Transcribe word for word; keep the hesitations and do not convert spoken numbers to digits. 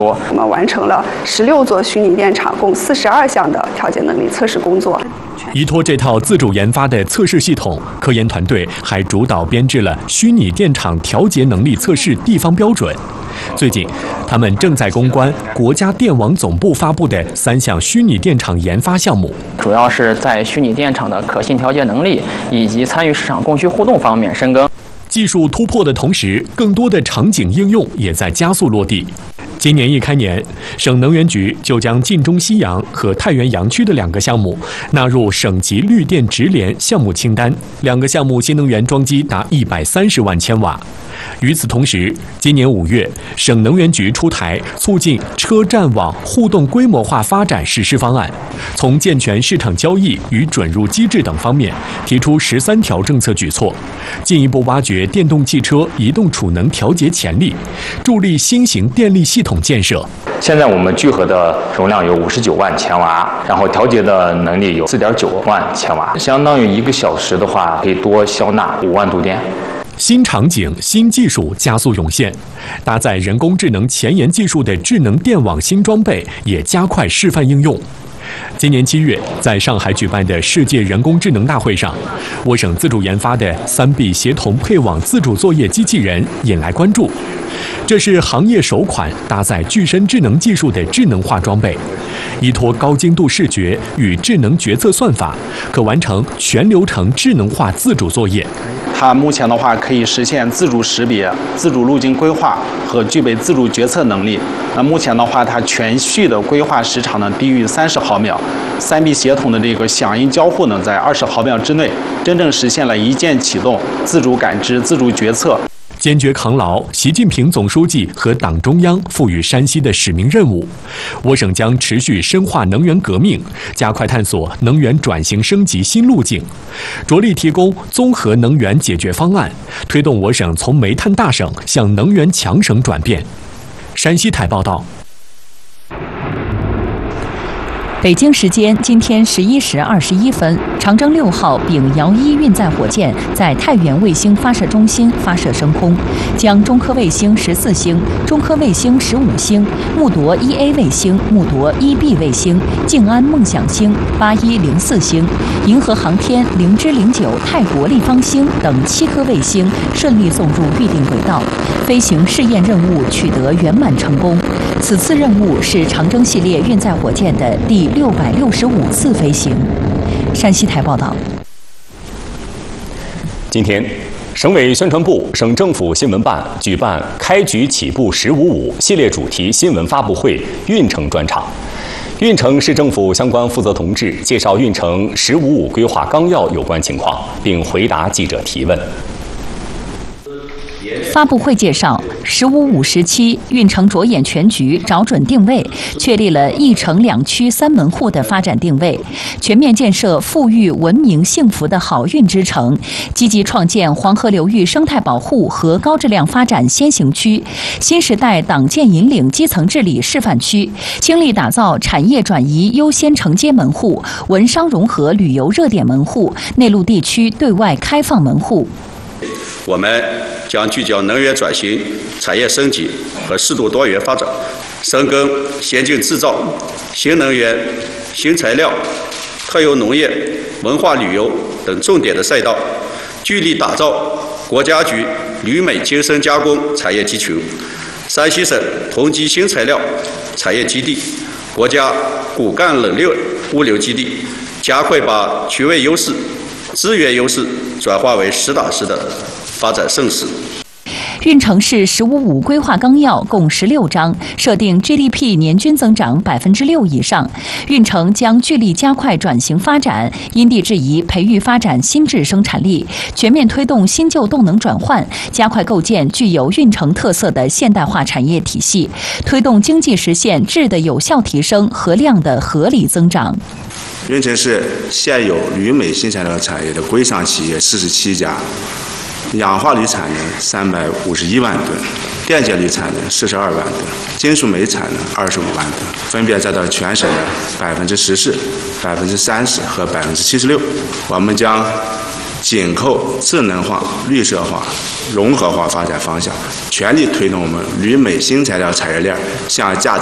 我们完成了十六座虚拟电厂，共四十二项的调节能力测试工作。 依托这套自主研发的测试系统，科研团队还主导编制了虚拟电厂调节能力测试地方标准。最近，他们正在攻关国家电网总部发布的三项虚拟电厂研发项目， 主要是在虚拟电厂的可信调节能力以及参与市场供需互动方面深耕。 技术突破的同时，更多的场景应用也在加速落地。今年一开年，省能源局就将晋中西阳和太原阳区的两个项目纳入省级绿电直联项目清单，两个项目新能源装机达一百三十万千瓦。与此同时，今年五月，省能源局出台促进车站网互动规模化发展实施方案，从健全市场交易与准入机制等方面提出十三条政策举措，进一步挖掘电动汽车移动储能调节潜力，助力新型电力系统建设。 现在我们聚合的容量有五十九万千瓦，然后调节的能力有四点九万千瓦，相当于一个小时的话可以多消纳五万度电。 新场景、新技术加速涌现，搭载人工智能前沿技术的智能电网新装备也加快示范应用。今年七月，在上海举办的世界人工智能大会上，我省自主研发的三 B 协同配网自主作业机器人引来关注。这是行业首款搭载具身智能技术的智能化装备，依托高精度视觉与智能决策算法，可完成全流程智能化自主作业。 它目前的话可以实现自主识别、自主路径规划和具备自主决策能力。那目前的话，它全序的规划时长呢低于三十毫秒，三 B 协同的这个响应交互呢在二十毫秒之内，真正实现了一键启动、自主感知、自主决策。 坚决扛牢习近平总书记和党中央赋予山西的使命任务，我省将持续深化能源革命，加快探索能源转型升级新路径，着力提供综合能源解决方案，推动我省从煤炭大省向能源强省转变。山西台报道。 北京时间今天十一时二十一分，长征六号丙遥一运载火箭在太原卫星发射中心发射升空，将中科卫星十四星、中科卫星十五星、木铎一 A 卫星、木铎一 B 卫星、静安梦想星、八一零四星、银河航天零之零九泰国立方星等七颗卫星顺利送入预定轨道，飞行试验任务取得圆满成功。此次任务是长征系列运载火箭的第六百六十五次飞行。山西台报道。 今天，省委宣传部、省政府新闻办举办“开局起步十五五”系列主题新闻发布会运城专场。运城市政府相关负责同志介绍运城“十五五”规划纲要有关情况，并回答记者提问。 发布会介绍，十五五时期，运城着眼全局，找准定位，确立了一城两区三门户的发展定位，全面建设富裕、文明、幸福的好运之城，积极创建黄河流域生态保护和高质量发展先行区、新时代党建引领基层治理示范区，倾力打造产业转移优先承接门户、文商融合旅游热点门户、内陆地区对外开放门户。 我们将聚焦能源转型、产业升级和适度多元发展，深耕先进制造、新能源、新材料、特有农业、文化旅游等重点的赛道，聚力打造国家级铝镁精深加工产业集群、山西省同级新材料产业基地、国家骨干冷链物流基地，加快把区位优势、资源优势转化为实打实的发展盛世。 运城市“十五五”规划纲要共十六章，设定 G D P 年均增长百分之六以上。运城将聚力加快转型发展，因地制宜培育发展新质生产力，全面推动新旧动能转换，加快构建具有运城特色的现代化产业体系，推动经济实现质的有效提升和量的合理增长。 运城市现有铝镁新材料产业的规商企业四十七家，氧化铝产能三百五十一万吨，电解铝产能四十二万吨，金属镁产能二十五万吨，分别占到全省的百分之十四、百分之三十和百分之七十六。我们将紧扣智能化、绿色化、融合化发展方向，全力推动我们铝镁新材料产业链向价